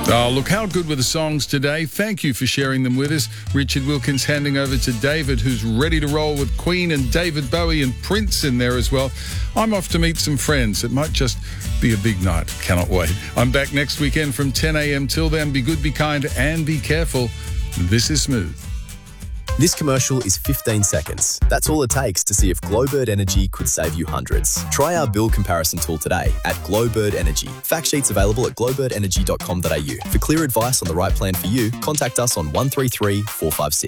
Oh, look, how good were the songs today? Thank you for sharing them with us. Richard Wilkins handing over to David, who's ready to roll with Queen and David Bowie and Prince in there as well. I'm off to meet some friends. It might just be a big night. Cannot wait. I'm back next weekend from 10 a.m. Till then, be good, be kind, and be careful. This is Smooth. This commercial is 15 seconds. That's all it takes to see if Glowbird Energy could save you hundreds. Try our bill comparison tool today at Glowbird Energy. Fact sheets available at glowbirdenergy.com.au. For clear advice on the right plan for you, contact us on 133 456.